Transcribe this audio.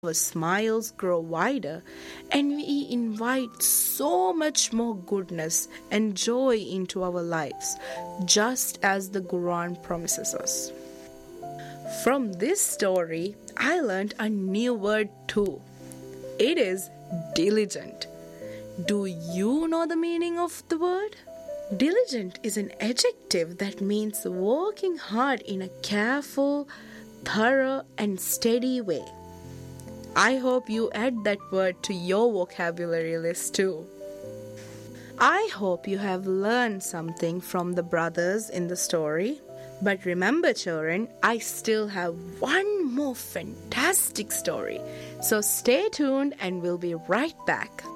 our smiles grow wider, and we invite so much more goodness and joy into our lives, just as the Quran promises us. From this story, I learned a new word too. It is diligent. Do you know the meaning of the word? Diligent is an adjective that means working hard in a careful, thorough, and steady way. I hope you add that word to your vocabulary list too. I hope you have learned something from the brothers in the story. But remember, children, I still have one more fantastic story. So stay tuned and we'll be right back.